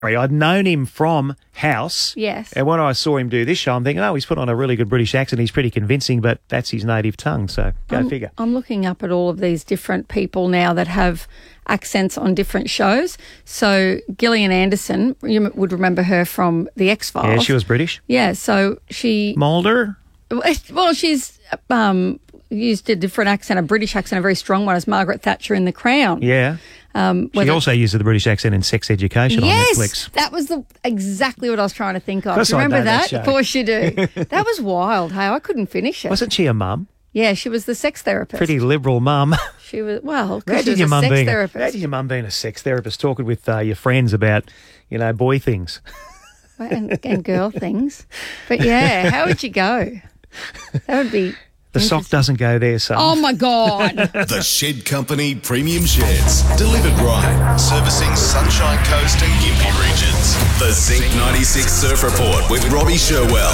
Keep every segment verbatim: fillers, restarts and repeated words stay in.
I'd known him from House. Yes. And when I saw him do this show, I'm thinking, oh, he's put on a really good British accent. He's pretty convincing, but that's his native tongue. So go I'm, figure. I'm looking up at all of these different people now that have accents on different shows. So Gillian Anderson, you would remember her from The X-Files. Yeah, she was British. Yeah, so she... Mulder? Well, she's um, used a different accent, a British accent, a very strong one, as Margaret Thatcher in The Crown. Yeah. Um, she also used the British accent in Sex Education yes, on Netflix. That was the, exactly what I was trying to think of. Of course Do you remember I know that that? show. Of course you do. That was wild, hey? I couldn't finish it. Wasn't she a mum? Yeah, she was the sex therapist. Pretty liberal mum. She was, well, because Imagine she was your a mum sex being therapist. A, imagine your mum being a sex therapist talking with uh, your friends about, you know, boy things. and, and girl things. But yeah, how would you go? That would be... The sock doesn't go there, son. Oh, my God. The Shed Company Premium Sheds. Delivered right. Servicing Sunshine Coast and Gympie regions. The Zinc ninety-six Surf Report with Robbie Sherwell.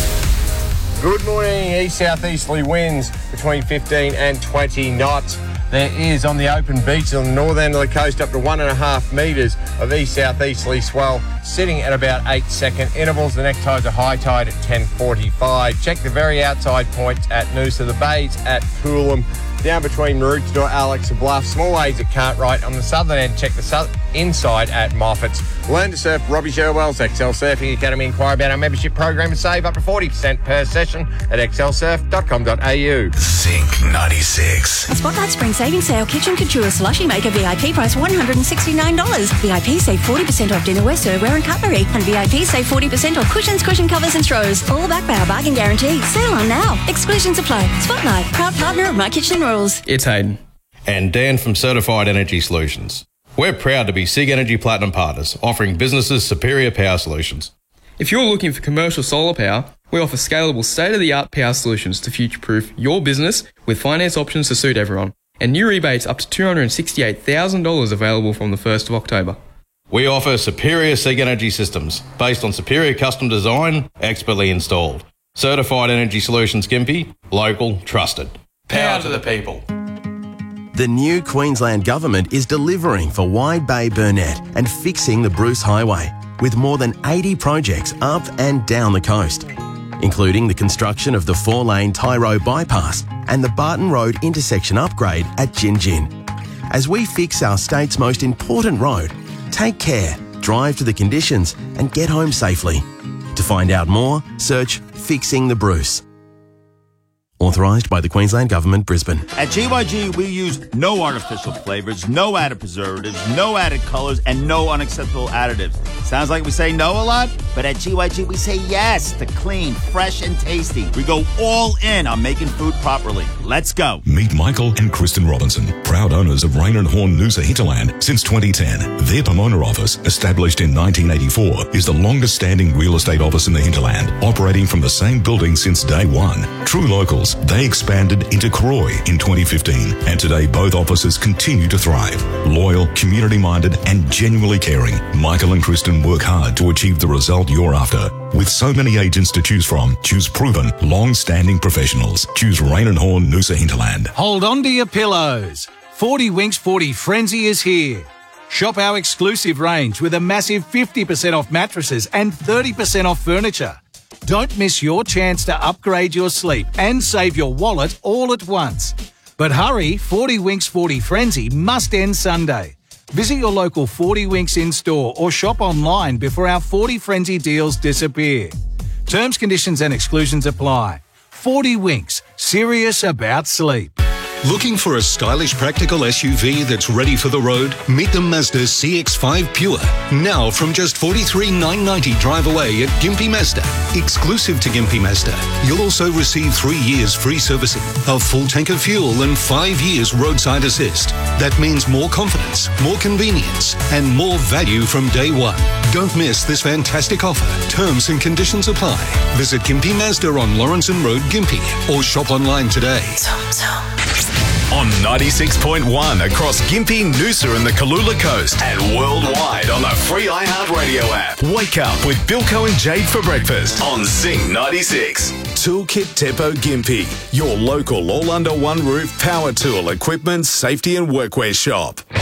Good morning. East-southeasterly winds between fifteen and twenty knots. There is on the open beaches on the north end of the coast up to one and a half metres of east-southeasterly swell, sitting at about eight second intervals. The next tide's a high tide at ten forty-five. Check the very outside points at Noosa, the bays at Coolum, down between Maroochydore, Alex Bluff, small waves at Cartwright. On the southern end, check the south inside at Moffat's. Learn to surf. Robbie Sherwell's X L Surfing Academy. Inquire about our membership program and save up to forty percent per session at x l surf dot com dot a u. Zinc ninety-six. A Spotlight Spring Savings Sale Kitchen Couture Slushy Maker V I P price one hundred sixty-nine dollars. V I P save forty percent off dinnerware, serveware and cutlery. And V I P save forty percent off cushions, cushion covers and throws. All backed by our bargain guarantee. Sale on now. Exclusions apply. Spotlight, proud partner of My Kitchen Rules. It's Hayden. And Dan from Certified Energy Solutions. We're proud to be SIG Energy Platinum partners, offering businesses superior power solutions. If you're looking for commercial solar power, we offer scalable state-of-the-art power solutions to future-proof your business with finance options to suit everyone. And new rebates up to two hundred sixty-eight thousand dollars available from the first of October. We offer superior SIG Energy systems based on superior custom design, expertly installed. Certified Energy Solutions Gympie, local, trusted. Power to the people. The new Queensland Government is delivering for Wide Bay Burnett and fixing the Bruce Highway with more than eighty projects up and down the coast, including the construction of the four-lane Tyro bypass and the Barton Road intersection upgrade at Gin Gin. As we fix our state's most important road, take care, drive to the conditions and get home safely. To find out more, search Fixing the Bruce. Authorised by the Queensland Government, Brisbane. At G Y G, we use no artificial flavours, no added preservatives, no added colours, and no unacceptable additives. Sounds like we say no a lot, but at G Y G, we say yes to clean, fresh, and tasty. We go all in on making food properly. Let's go. Meet Michael and Kristen Robinson, proud owners of Rain and Horn Noosa Hinterland since twenty ten. Their Pomona office, established in nineteen eighty-four, is the longest standing real estate office in the hinterland, operating from the same building since day one. True locals, they expanded into Croy in twenty fifteen, and today both offices continue to thrive. Loyal, community-minded, and genuinely caring, Michael and Kristen work hard to achieve the result you're after. With so many agents to choose from, choose proven, long-standing professionals. Choose Rain and Horn Noosa Hinterland. Hold on to your pillows. forty Winks forty Frenzy is here. Shop our exclusive range with a massive fifty percent off mattresses and thirty percent off furniture. Don't miss your chance to upgrade your sleep and save your wallet all at once. But hurry, forty Winks forty Frenzy must end Sunday. Visit your local forty Winks in-store or shop online before our forty Frenzy deals disappear. Terms, conditions and exclusions apply. forty Winks, serious about sleep. Looking for a stylish, practical S U V that's ready for the road? Meet the Mazda C X five Pure. Now from just forty-three thousand nine hundred ninety dollars drive away at Gympie Mazda. Exclusive to Gympie Mazda, you'll also receive three years free servicing, a full tank of fuel and five years roadside assist. That means more confidence, more convenience and more value from day one. Don't miss this fantastic offer. Terms and conditions apply. Visit Gympie Mazda on Lawrenson Road, Gympie, or shop online today. On ninety-six point one across Gympie, Noosa and the Kalula Coast, and worldwide on the free iHeartRadio app. Wake up with Bilko and Jade for breakfast on Zing ninety-six. Toolkit Depot Gympie, your local all under one roof power tool, equipment, safety and workwear shop.